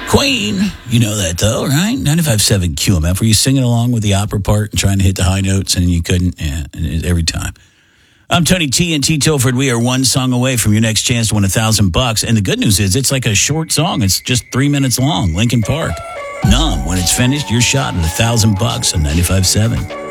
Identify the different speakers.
Speaker 1: Queen, you know that though, right? 95.7 QMF. Were you singing along with the opera part and trying to hit the high notes and you couldn't? Yeah, every time. I'm Tony T and T Tilford. We are one song away from your next chance to win $1,000. And the good news is it's like a short song. It's just 3 minutes long. Linkin Park. Numb. When it's finished, you're shot at $1,000 on 95.7.